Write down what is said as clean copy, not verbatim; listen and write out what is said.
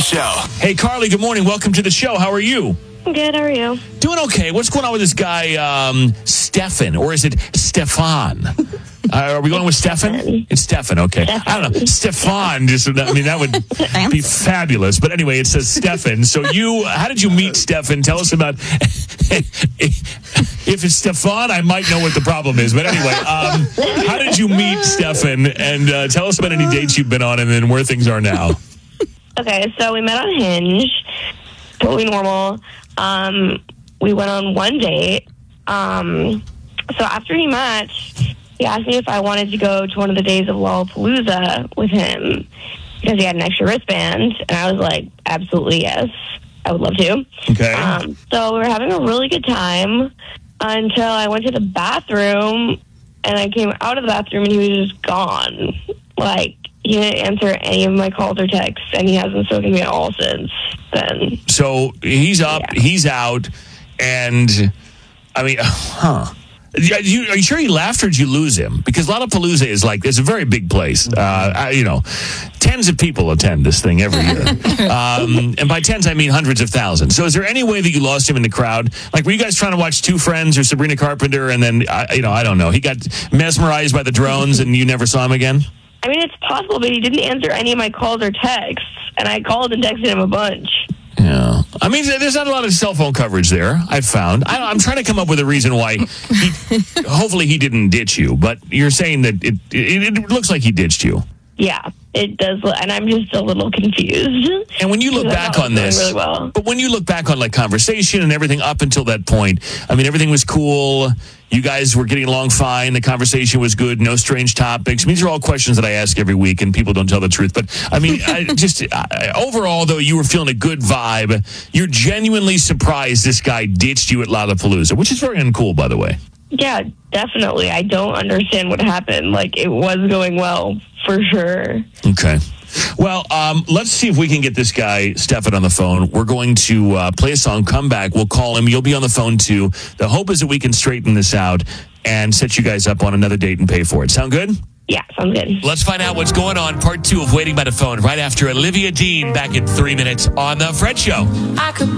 Show. Hey, Carly, good morning. Welcome to the show. How are you? Good, how are you? Doing okay. What's going on with this guy, Stefan? Or is it Stefan? Are we going with Stefan? It's Stefan, okay. I don't know. Stefan, that would be fabulous. But anyway, it says Stefan. So how did you meet Stefan? Tell us about, if it's Stefan, I might know what the problem is. But anyway, how did you meet Stefan? And tell us about any dates you've been on and then where things are now. Okay, so we met on Hinge. Totally normal. We went on one date. So after he matched, he asked me if I wanted to go to one of the days of Lollapalooza with him because he had an extra wristband. And I was like, absolutely yes. I would love to. Okay. So we were having a really good time until I went to the bathroom and I came out of the bathroom and he was just gone. Like, he didn't answer any of my calls or texts, and he hasn't spoken to me at all since then. So he's up, he's out, and I mean, Are you sure he left or did you lose him? Because Lollapalooza is it's a very big place. Tens of people attend this thing every year. And by tens, I mean hundreds of thousands. So is there any way that you lost him in the crowd? Like, were you guys trying to watch Two Friends or Sabrina Carpenter, and then, I don't know, he got mesmerized by the drones and you never saw him again? I mean, it's possible, but he didn't answer any of my calls or texts, and I called and texted him a bunch. Yeah. I mean, there's not a lot of cell phone coverage there, I've found. I'm trying to come up with a reason why hopefully he didn't ditch you, but you're saying that it looks like he ditched you. Yeah, it does, and I'm just a little confused. And when you look back on this, really well. But when you look back on conversation and everything up until that point, I mean, everything was cool. You guys were getting along fine. The conversation was good. No strange topics. I mean, these are all questions that I ask every week, and people don't tell the truth. But I mean, overall, though, you were feeling a good vibe. You're genuinely surprised this guy ditched you at Lollapalooza, which is very uncool, by the way. Yeah, definitely. I don't understand what happened. It was going well, for sure. Okay. Well, let's see if we can get this guy, Stefan, on the phone. We're going to play a song, come back. We'll call him. You'll be on the phone, too. The hope is that we can straighten this out and set you guys up on another date and pay for it. Sound good? Yeah, sounds good. Let's find out what's going on. Part 2 of Waiting by the Phone right after Olivia Dean back in 3 minutes on The Fred Show.